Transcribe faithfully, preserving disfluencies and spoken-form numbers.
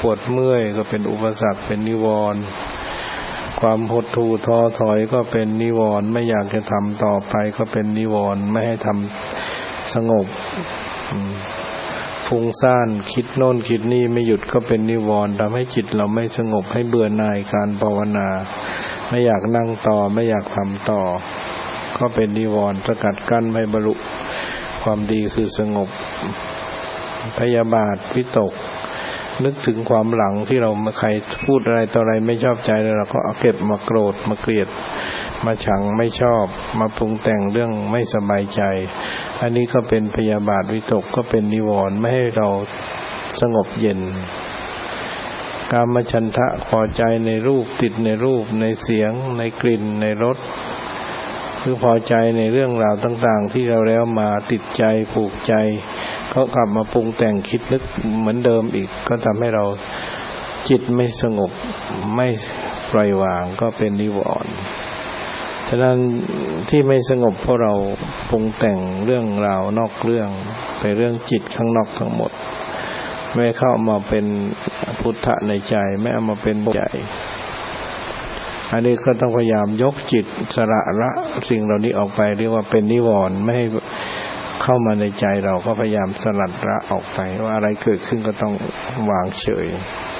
วดเมื่อยก็เป็นอุปสรรคเป็นนิวรณ์ความหดหู่ท้อถอยก็เป็นนิวรณ์ไม่อยากจะทำต่อไปก็เป็นนิวรณ์ไม่ให้ทำสงบฟุ้งซ่านคิดโน่นคิดนี่ไม่หยุดก็เป็นนิวรณ์ทำให้จิตเราไม่สงบให้เบื่อหน่ายการภาวนาไม่อยากนั่งต่อไม่อยากทำต่อก็เป็นนิวรณ์สกัดกั้นไม่บรรลุความดีคือสงบพยาบาทวิตกนึกถึงความหลังที่เราใครพูดอะไรต่ออะไรไม่ชอบใจแล้วเราก็เอาเก็บมาโกรธมาเกลียดมาชังไม่ชอบมาปรุงแต่งเรื่องไม่สบายใจอันนี้ก็เป็นพยาบาทวิตกก็เป็นนิวรณ์ไม่ให้เราสงบเย็นกามฉันทะพอใจในรูปติดในรูปในเสียงในกลิ่นในรสคือพอใจในเรื่องราวต่างๆที่เราแล้วมาติดใจผูกใจก็กลับมาปรุงแต่งคิดนึกเหมือนเดิมอีกก็ทำให้เราจิตไม่สงบไม่ปล่อยวางก็เป็นนิวรณ์ฉะนั้นที่ไม่สงบเพราะเราปรุงแต่งเรื่องราวนอกเรื่องไปเรื่องจิตข้างนอกทั้งหมดไม่เข้ามาเป็นพุทธะในใจไม่เอามาเป็นใจอันนี้ก็ต้องพยายามยกจิตสละละสิ่งเหล่านี้ออกไปเรียกว่าเป็นนิวรณ์ไม่ให้เข้ามาในใจเราก็พยายามสลัดละออกไปว่าอะไรเกิดขึ้นก็ต้องวางเฉย